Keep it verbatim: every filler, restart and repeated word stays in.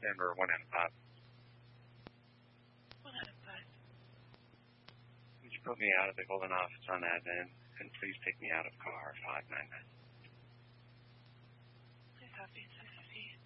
Denver, one out of five. One out of five. Would you put me out of the Golden Office on admin, and please take me out of car five nine nine? I copy, I see.